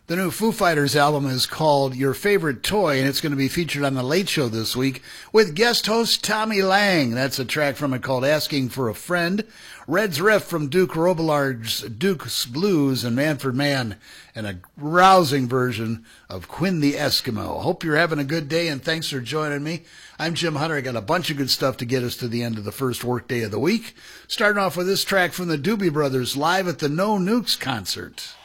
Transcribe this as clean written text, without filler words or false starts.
The new Foo Fighters album is called Your Favorite Toy, and it's going to be featured on The Late Show this week with guest host Tommy Lang. That's a track from it called Asking for a Friend. Red's Riff from Duke Robillard's Duke's Blues and Manfred Mann, and a rousing version of Quinn the Eskimo. Hope you're having a good day, and thanks for joining me. I'm Jim Hunter. I got a bunch of good stuff to get us to the end of the first work day of the week. Starting off with this track from the Doobie Brothers live at the No Nukes concert.